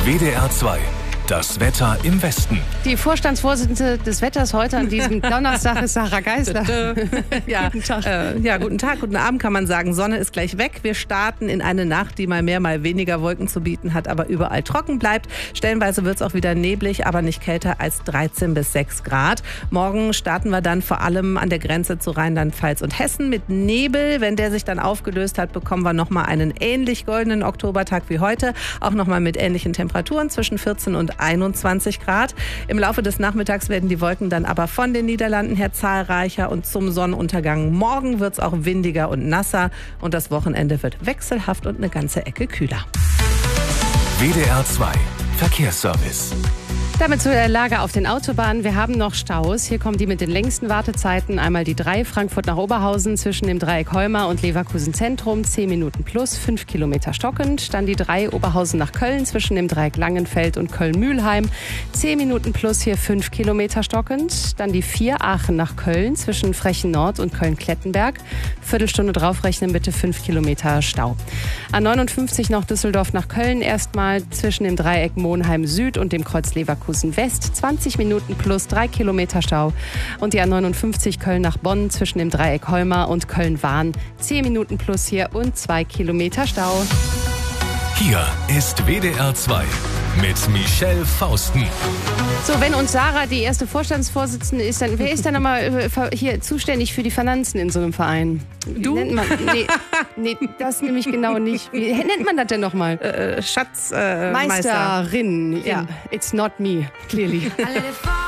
WDR 2. Das Wetter im Westen. Die Vorstandsvorsitzende des Wetters heute an diesem Donnerstag ist Sarah Geisler. Ja, guten Tag. Guten Tag, guten Abend kann man sagen. Sonne ist gleich weg. Wir starten in eine Nacht, die mal mehr, mal weniger Wolken zu bieten hat, aber überall trocken bleibt. Stellenweise wird es auch wieder neblig, aber nicht kälter als 13 bis 6 Grad. Morgen starten wir dann vor allem an der Grenze zu Rheinland-Pfalz und Hessen mit Nebel. Wenn der sich dann aufgelöst hat, bekommen wir nochmal einen ähnlich goldenen Oktobertag wie heute. Auch nochmal mit ähnlichen Temperaturen zwischen 14 und 21 Grad. Im Laufe des Nachmittags werden die Wolken dann aber von den Niederlanden her zahlreicher und zum Sonnenuntergang morgen wird es auch windiger und nasser und das Wochenende wird wechselhaft und eine ganze Ecke kühler. WDR 2 Verkehrsservice. Damit zu der Lage auf den Autobahnen. Wir haben noch Staus. Hier kommen die mit den längsten Wartezeiten. Einmal die 3 Frankfurt nach Oberhausen zwischen dem Dreieck Heuma und Leverkusen Zentrum. 10 Minuten plus, 5 Kilometer stockend. Dann die 3 Oberhausen nach Köln zwischen dem Dreieck Langenfeld und Köln-Mühlheim. 10 Minuten plus, hier 5 Kilometer stockend. Dann die 4 Aachen nach Köln zwischen Frechen Nord und Köln-Klettenberg. Viertelstunde draufrechnen, bitte 5 Kilometer Stau. A59 nach Düsseldorf nach Köln. Erstmal zwischen dem Dreieck Monheim Süd und dem Kreuz Leverkusen West, 20 Minuten plus 3 Kilometer Stau. Und die A59 Köln nach Bonn zwischen dem Dreieck Heuma und Köln-Wahn, 10 Minuten plus hier und 2 Kilometer Stau. Hier ist WDR 2 mit Michelle Fausten. So, wenn uns Sarah die erste Vorstandsvorsitzende ist, dann wer ist dann nochmal hier zuständig für die Finanzen in so einem Verein? Du? Nee, das nämlich genau nicht. Wie nennt man das denn nochmal? Schatzmeister. Meisterin. Ja. It's not me, clearly.